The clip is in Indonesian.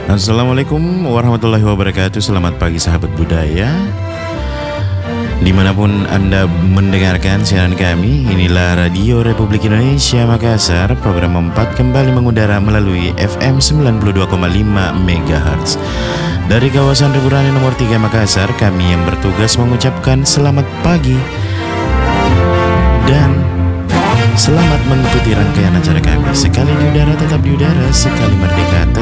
Assalamualaikum warahmatullahi wabarakatuh. Selamat pagi sahabat budaya, dimanapun Anda mendengarkan siaran kami. Inilah Radio Republik Indonesia Makassar. Program 4 kembali mengudara melalui FM 92,5 MHz dari kawasan Riburane nomor 3 Makassar. Kami yang bertugas mengucapkan selamat pagi dan selamat mengikuti rangkaian acara kami. Sekali di udara tetap di udara, sekali merdeka